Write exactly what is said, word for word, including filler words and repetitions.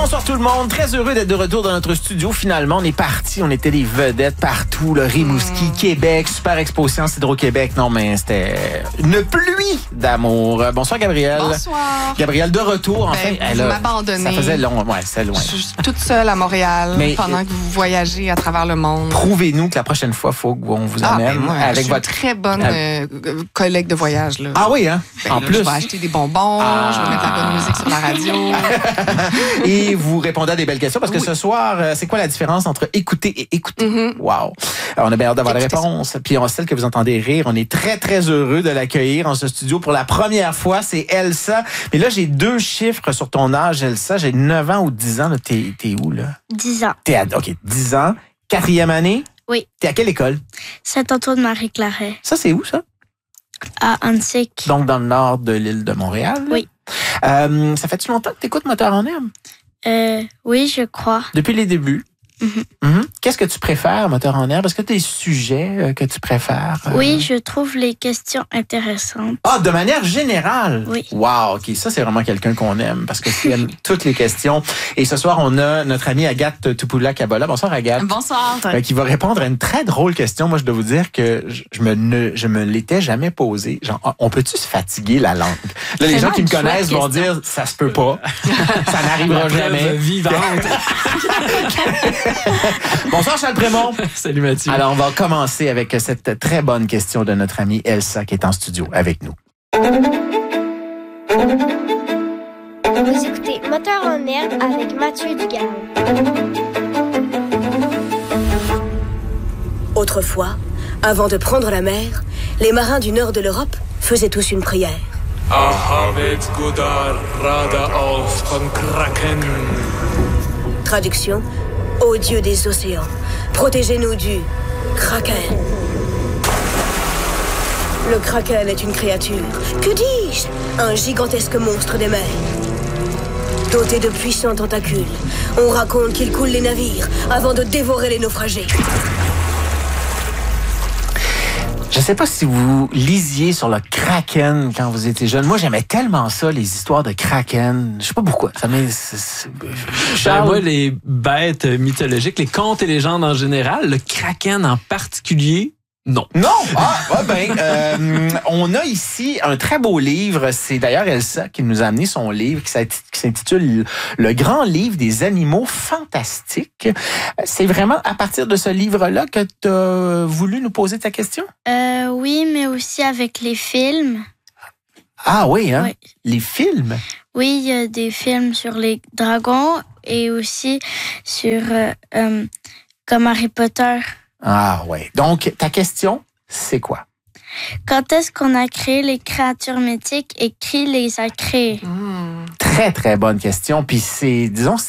Bonsoir tout le monde, très heureux d'être de retour dans notre studio. Finalement, on est parti, on était des vedettes partout, le Rimouski, mmh. Québec, Super Expo Science Hydro-Québec. Non, mais c'était une pluie d'amour. Bonsoir Gabrielle. Bonsoir. Gabrielle de retour, en ben, fait. Elle vous m'abandonnez. Ça faisait long, ouais, c'est loin. Je suis toute seule à Montréal mais, pendant que vous voyagez à travers le monde. Prouvez-nous que la prochaine fois, il faut qu'on vous amène ah, ben moi, avec je suis votre une très bonne euh, collègue de voyage. Là. Ah oui, hein? Ben, en là, plus. Je vais acheter des bonbons, ah. je vais mettre la bonne musique sur la radio. Et vous répondez à des belles questions parce que oui. ce soir, c'est quoi la différence entre écouter et écouter? Mm-hmm. Wow! Alors, on a bien hâte d'avoir les réponses. Puis, on celle que vous entendez rire, on est très, très heureux de l'accueillir en ce studio pour la première fois. C'est Elsa. Mais là, j'ai deux chiffres sur ton âge, Elsa. J'ai neuf ans ou dix ans. Là. T'es, t'es où, là? dix ans. T'es à, OK, dix ans. Quatrième année? Oui. T'es à quelle école? Saint-Antoine-Marie-Claret. Ça, c'est où, ça? À Annecy. Donc, dans le nord de l'île de Montréal? Oui. Euh, ça fait-tu longtemps que t'écoutes Moteur en herbe? Euh, oui, je crois. Depuis les débuts? Mm-hmm. Mm-hmm. Qu'est-ce que tu préfères, Moteur en herbe? Est-ce que tu as des sujets que tu préfères? Euh... Oui, je trouve les questions intéressantes. Ah, de manière générale? Oui. Wow, OK. Ça, c'est vraiment quelqu'un qu'on aime parce que tu aimes toutes les questions. Et ce soir, on a notre amie Agathe Tupula-Kabola. Bonsoir, Agathe. Bonsoir. Euh, qui va répondre à une très drôle question. Moi, je dois vous dire que je, je me ne, je me l'étais jamais posée. Genre, on peut-tu se fatiguer la langue? Là, les gens qui me connaissent vont dire, ça se peut pas. Ça n'arrivera jamais. Vivante. Bonsoir Charles Prémont. Salut Mathieu. Alors, on va commencer avec cette très bonne question de notre amie Elsa qui est en studio avec nous. Vous écoutez Moteur en herbe avec Mathieu Dugal. Autrefois, avant de prendre la mer, les marins du nord de l'Europe faisaient tous une prière. Traduction: ô Dieu des océans, protégez-nous du Kraken. Le Kraken est une créature, que dis-je, un gigantesque monstre des mers. Doté de puissants tentacules, on raconte qu'il coule les navires avant de dévorer les naufragés. Je sais pas si vous lisiez sur le Kraken quand vous étiez jeune. Moi, j'aimais tellement ça, les histoires de Kraken. Je sais pas pourquoi. Ça m'est... Charles... Ben, moi, les bêtes mythologiques, les contes et légendes en général, le Kraken en particulier, non. Non! Ah, ah ben, euh, on a ici un très beau livre. C'est d'ailleurs Elsa qui nous a amené son livre qui s'intitule « Le grand livre des animaux fantastiques ». C'est vraiment à partir de ce livre-là que tu as voulu nous poser ta question? Euh, oui, mais aussi avec les films. Ah oui, hein? Oui. Les films? Oui, il y a des films sur les dragons et aussi sur euh, euh, comme Harry Potter. Ah ouais. Donc, ta question, c'est quoi? Quand est-ce qu'on a créé les créatures mythiques et qui les a créées? Mmh. Très, très bonne question. Puis c'est, disons,